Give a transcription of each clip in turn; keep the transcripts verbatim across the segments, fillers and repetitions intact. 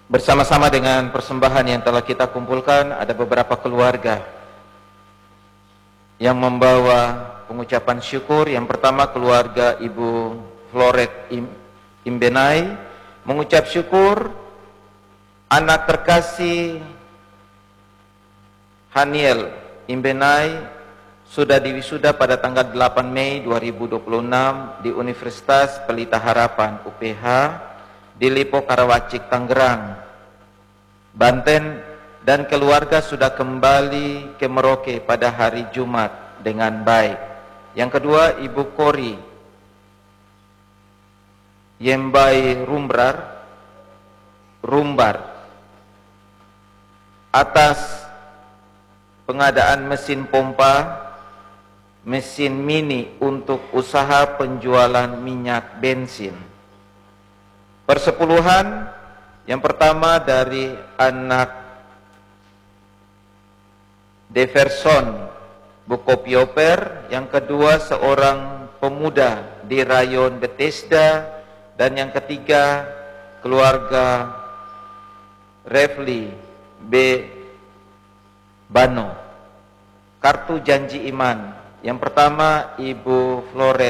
Bersama-sama dengan persembahan yang telah kita kumpulkan, ada beberapa keluarga yang membawa pengucapan syukur. Yang pertama, keluarga Ibu Floret Imbenai mengucap syukur anak terkasih Haniel Imbenai sudah diwisuda pada tanggal delapan Mei dua ribu dua puluh enam di Universitas Pelita Harapan U P H di Lipo Karawacik, Tangerang, Banten, dan keluarga sudah kembali ke Merauke pada hari Jumat dengan baik. Yang kedua, Ibu Kori Yembai Rumbar Rumbar atas pengadaan mesin pompa, mesin mini untuk usaha penjualan minyak bensin. Persepuluhan yang pertama dari anak Deverson Bukopioper, yang kedua seorang pemuda di rayon Bethesda, dan yang ketiga keluarga Refli B. Bano. Kartu janji iman. Yang pertama Ibu Floret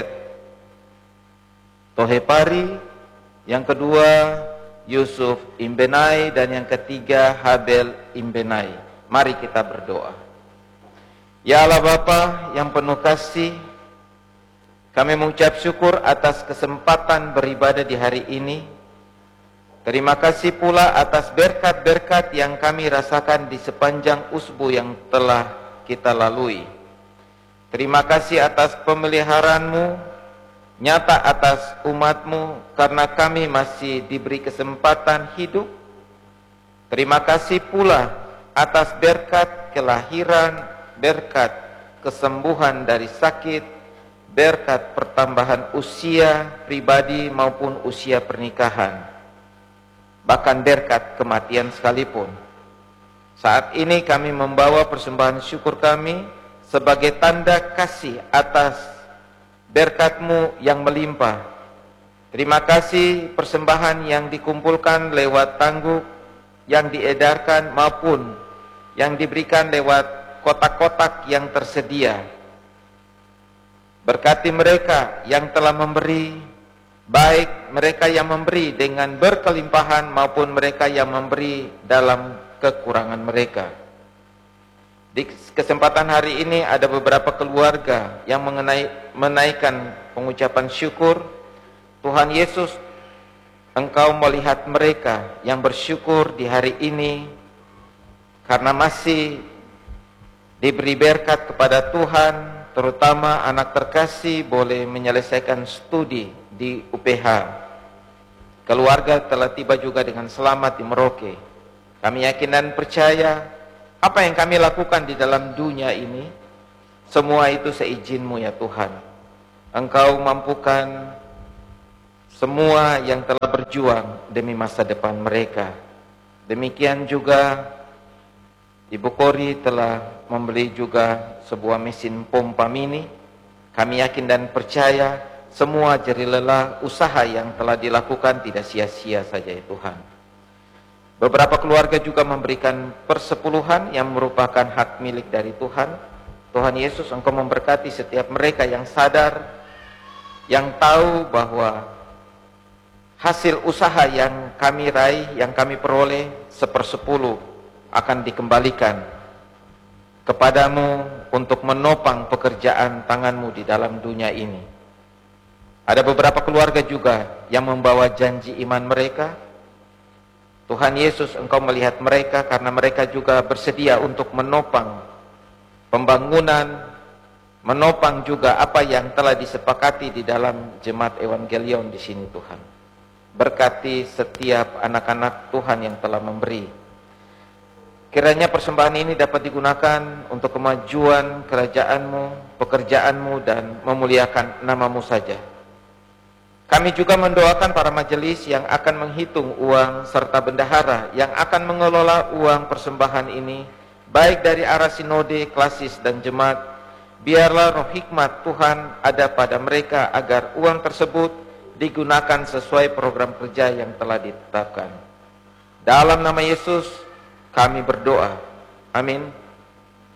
Tohepari, yang kedua Yusuf Imbenai, dan yang ketiga Habel Imbenai. Mari kita berdoa. Ya Allah Bapa yang penuh kasih, kami mengucap syukur atas kesempatan beribadah di hari ini. Terima kasih pula atas berkat-berkat yang kami rasakan di sepanjang usbu yang telah kita lalui. Terima kasih atas pemeliharaan-Mu nyata atas umat-Mu, karena kami masih diberi kesempatan hidup. Terima kasih pula atas berkat kelahiran, berkat kesembuhan dari sakit, berkat pertambahan usia pribadi maupun usia pernikahan, bahkan berkat kematian sekalipun. Saat ini kami membawa persembahan syukur kami sebagai tanda kasih atas berkat-Mu yang melimpah. Terima kasih persembahan yang dikumpulkan lewat tangguk yang diedarkan maupun yang diberikan lewat kotak-kotak yang tersedia. Berkati mereka yang telah memberi, baik mereka yang memberi dengan berkelimpahan maupun mereka yang memberi dalam kekurangan mereka. Di kesempatan hari ini ada beberapa keluarga yang mengenai, menaikkan pengucapan syukur. Tuhan Yesus, Engkau melihat mereka yang bersyukur di hari ini karena masih diberi berkat kepada Tuhan, terutama anak terkasih boleh menyelesaikan studi di U P H. Keluarga telah tiba juga dengan selamat di Merauke. Kami yakin dan percaya apa yang kami lakukan di dalam dunia ini, semua itu seizin-Mu ya Tuhan. Engkau mampukan semua yang telah berjuang demi masa depan mereka. Demikian juga Ibu Kori telah membeli juga sebuah mesin pompa mini. Kami yakin dan percaya semua jerih lelah usaha yang telah dilakukan tidak sia-sia saja ya Tuhan. Beberapa keluarga juga memberikan persepuluhan yang merupakan hak milik dari Tuhan. Tuhan Yesus, Engkau memberkati setiap mereka yang sadar, yang tahu bahwa hasil usaha yang kami raih, yang kami peroleh sepersepuluh akan dikembalikan kepadamu untuk menopang pekerjaan tangan-Mu di dalam dunia ini. Ada beberapa keluarga juga yang membawa janji iman mereka. Tuhan Yesus, Engkau melihat mereka karena mereka juga bersedia untuk menopang pembangunan, menopang juga apa yang telah disepakati di dalam jemaat Evangelion di sini Tuhan. Berkati setiap anak-anak Tuhan yang telah memberi. Kiranya persembahan ini dapat digunakan untuk kemajuan kerajaan-Mu, pekerjaan-Mu, dan memuliakan nama-Mu saja. Kami juga mendoakan para majelis yang akan menghitung uang serta bendahara yang akan mengelola uang persembahan ini, baik dari arah sinode, klasis, dan jemaat. Biarlah roh hikmat Tuhan ada pada mereka agar uang tersebut digunakan sesuai program kerja yang telah ditetapkan. Dalam nama Yesus kami berdoa. Amin.